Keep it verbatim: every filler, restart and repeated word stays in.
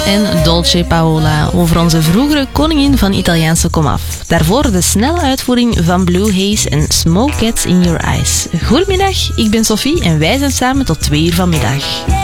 en Dolce Paola over onze vroegere koningin van Italiaanse komaf. Daarvoor de snelle uitvoering van Blue Haze en Smoke Gets in Your Eyes. Goedemiddag, ik ben Sophie en wij zijn samen tot twee uur vanmiddag.